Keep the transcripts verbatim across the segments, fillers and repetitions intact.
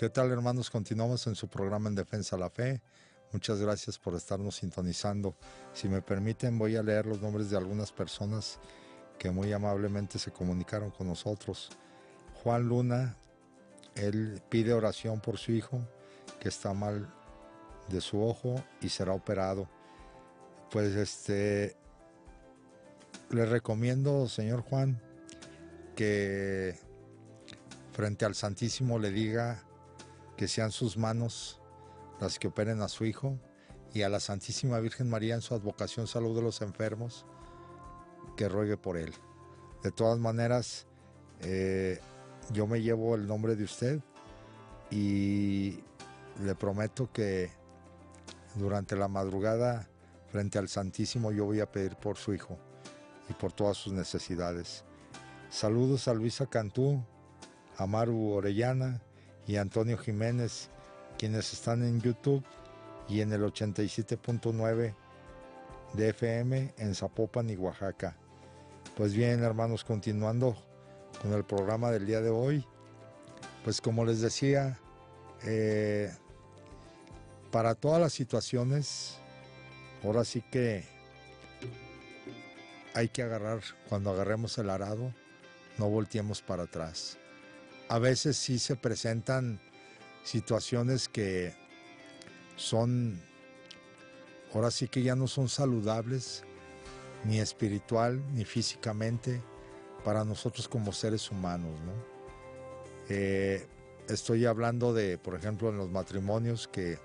¿Qué tal, hermanos? Continuamos en su programa En Defensa de la Fe. Muchas gracias por estarnos sintonizando. Si me permiten, voy a leer los nombres de algunas personas que muy amablemente se comunicaron con nosotros. Juan Luna, él pide oración por su hijo, que está mal de su ojo y será operado. Pues este, le recomiendo, señor Juan, que frente al Santísimo le diga que sean sus manos las que operen a su hijo, y a la Santísima Virgen María en su advocación salud de los enfermos, que ruegue por él. De todas maneras, eh, yo me llevo el nombre de usted y le prometo que durante la madrugada frente al Santísimo yo voy a pedir por su hijo y por todas sus necesidades. Saludos a Luisa Cantú, a Maru Orellana y a Antonio Jiménez, quienes están en YouTube y en el ochenta y siete punto nueve de F M en Zapopan y Oaxaca. Pues bien, hermanos, continuando con el programa del día de hoy, pues como les decía, eh, para todas las situaciones, ahora sí que hay que agarrar, cuando agarremos el arado, no volteemos para atrás. A veces sí se presentan situaciones que son, ahora sí que ya no son saludables, ni espiritual, ni físicamente, para nosotros como seres humanos, ¿no? Eh, estoy hablando de, por ejemplo, en los matrimonios que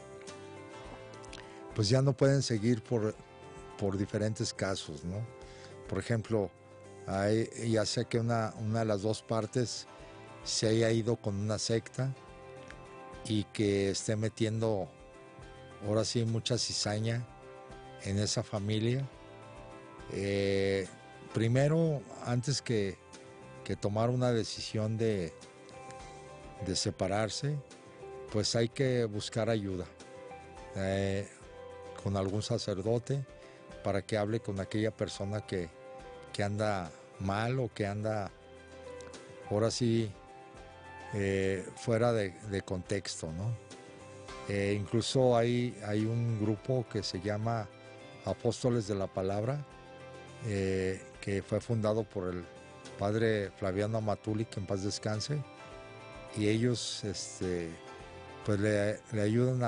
pues ya no pueden seguir por, por diferentes casos, ¿no? Por ejemplo, hay, ya sea que una, una de las dos partes se haya ido con una secta y que esté metiendo ahora sí mucha cizaña en esa familia. Eh, primero, antes que, que tomar una decisión de, de separarse, pues hay que buscar ayuda eh, con algún sacerdote para que hable con aquella persona que, que anda mal o que anda ahora sí eh, fuera de, de contexto, ¿no? Eh, incluso hay, hay un grupo que se llama Apóstoles de la Palabra, eh, que fue fundado por el padre Flaviano Amatuli, que en paz descanse, y ellos este, pues le, le ayudan a